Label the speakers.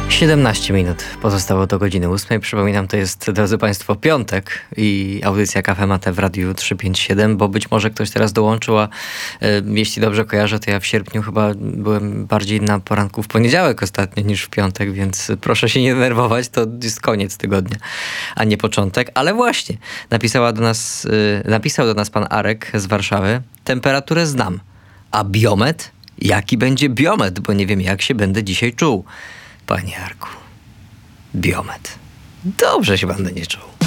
Speaker 1: 17 minut pozostało do godziny 8. Przypominam, to jest, drodzy Państwo, piątek i audycja Cafe Mate w Radiu 357, bo być może ktoś teraz dołączył, a jeśli dobrze kojarzę, to ja w sierpniu chyba byłem bardziej na poranku w poniedziałek ostatnio niż w piątek, więc proszę się nie denerwować, to jest koniec tygodnia, a nie początek. Ale właśnie, napisał do nas pan Arek z Warszawy. Temperaturę znam, a biometr? Jaki będzie biometr? Bo nie wiem, jak się będę dzisiaj czuł. Panie Arku, biometr. Dobrze się będę nie czuł.